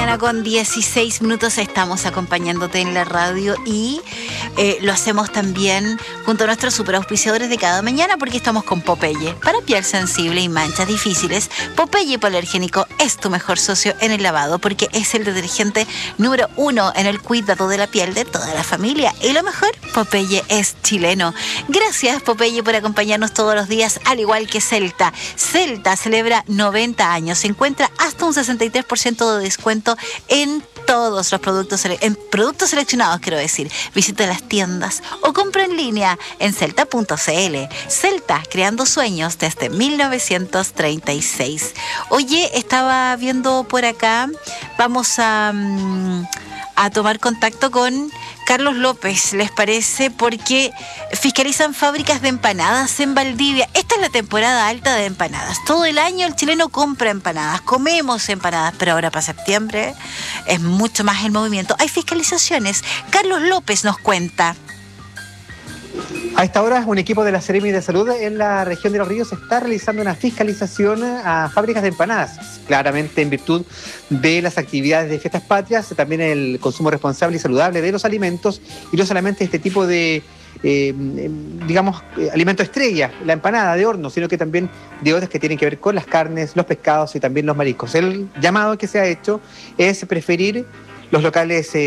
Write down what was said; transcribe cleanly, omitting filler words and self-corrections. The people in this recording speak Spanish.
mañana con 16 minutos estamos acompañándote en la radio y lo hacemos también junto a nuestros superauspiciadores de cada mañana porque estamos con Popeye. Para piel sensible y manchas difíciles, Popeye hipoalergénico es tu mejor socio en el lavado porque es el detergente número 1 en el cuidado de la piel de toda la familia. Y lo mejor, Popeye es chileno. Gracias, Popeye, por acompañarnos todos los días, al igual que Celta. Celta celebra 90 años. Se encuentra hasta un 63% de descuento en todos los productos, en productos seleccionados, quiero decir. Visita las tiendas o compra en línea en celta.cl. Celta, creando sueños desde 1936. Oye, estaba viendo por acá, vamos a tomar contacto con Carlos López, ¿les parece? Porque fiscalizan fábricas de empanadas en Valdivia. Esta es la temporada alta de empanadas. Todo el año el chileno compra empanadas, comemos empanadas, pero ahora para septiembre es mucho más el movimiento. Hay fiscalizaciones. Carlos López nos cuenta. A esta hora, un equipo de la Seremi de Salud en la región de Los Ríos está realizando una fiscalización a fábricas de empanadas, claramente en virtud de las actividades de fiestas patrias, también el consumo responsable y saludable de los alimentos, y no solamente este tipo de, alimento estrella, la empanada de horno, sino que también de otras que tienen que ver con las carnes, los pescados y también los mariscos. El llamado que se ha hecho es preferir los locales